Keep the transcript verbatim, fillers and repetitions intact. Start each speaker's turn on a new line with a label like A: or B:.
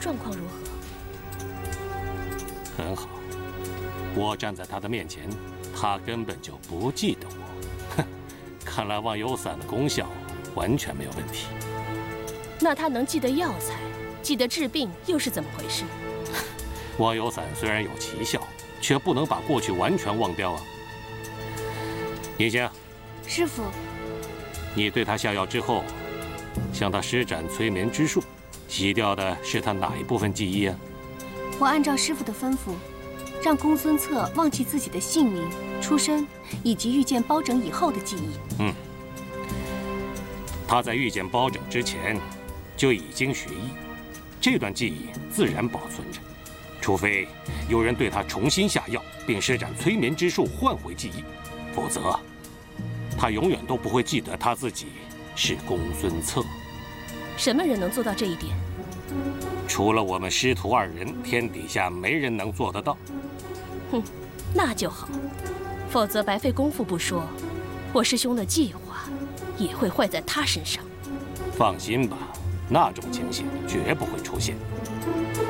A: 状况如何？
B: 很好，我站在他的面前，他根本就不记得我。哼，看来忘忧散的功效完全没有问题。
A: 那他能记得药材，记得治病，又是怎么回事？
B: 忘忧散虽然有奇效，却不能把过去完全忘掉啊。宁星，
C: 师傅，
B: 你对他下药之后，向他施展催眠之术，洗掉的是他哪一部分记忆啊？
C: 我按照师傅的吩咐，让公孙策忘记自己的姓名、出身以及遇见包拯以后的记忆。
B: 嗯，他在遇见包拯之前就已经学医，这段记忆自然保存着，除非有人对他重新下药，并施展催眠之术换回记忆，否则他永远都不会记得他自己是公孙策。
A: 什么人能做到这一点？
B: 除了我们师徒二人，天底下没人能做得到。
A: 哼，那就好，否则白费功夫不说，我师兄的计划也会坏在他身上。
B: 放心吧，那种情形绝不会出现。